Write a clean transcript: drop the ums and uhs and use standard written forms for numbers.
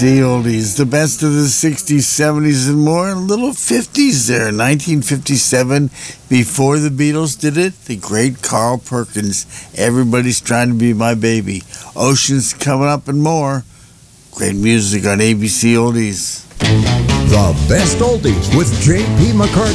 The oldies, the best of the 60s, 70s, and more. A little 50s there. 1957, before the Beatles did it, the great Carl Perkins. Everybody's trying to be my baby. Oceans coming up and more. Great music on ABC Oldies. The best oldies with J.P. McCartney.